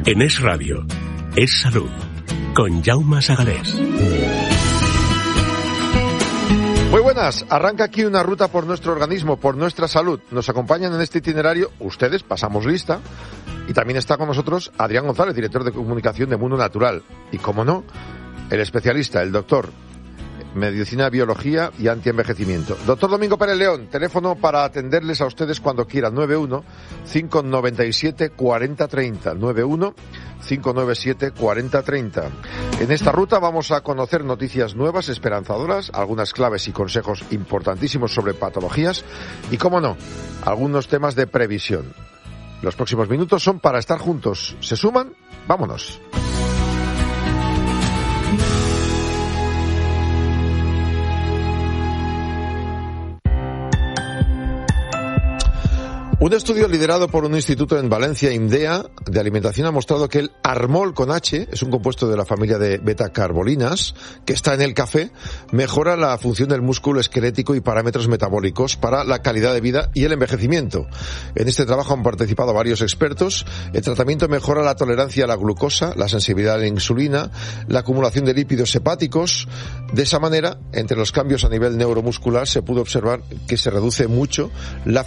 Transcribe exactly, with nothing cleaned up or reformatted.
En Es Radio, Es Salud, con Jaume Sagalés. Muy buenas, arranca aquí una ruta por nuestro organismo, por nuestra salud. Nos acompañan en este itinerario ustedes, pasamos lista, y también está con nosotros Adrián González, director de comunicación de Mundo Natural. Y como no, el especialista, el doctor, Medicina, Biología y Antienvejecimiento. Doctor Domingo Pérez León, teléfono para atenderles a ustedes cuando quieran, nueve uno, cinco nueve siete, cuatro cero tres cero, nueve uno, cinco nueve siete, cuatro cero tres cero. En esta ruta vamos a conocer noticias nuevas, esperanzadoras, algunas claves y consejos importantísimos sobre patologías y, cómo no, algunos temas de previsión. Los próximos minutos son para estar juntos. ¿Se suman? ¡Vámonos! Un estudio liderado por un instituto en Valencia, INDEA, de alimentación, ha mostrado que el armol con H, es un compuesto de la familia de betacarbolinas, que está en el café, mejora la función del músculo esquelético y parámetros metabólicos para la calidad de vida y el envejecimiento. En este trabajo han participado varios expertos. El tratamiento mejora la tolerancia a la glucosa, la sensibilidad a la insulina, la acumulación de lípidos hepáticos. De esa manera, entre los cambios a nivel neuromuscular, se pudo observar que se reduce mucho la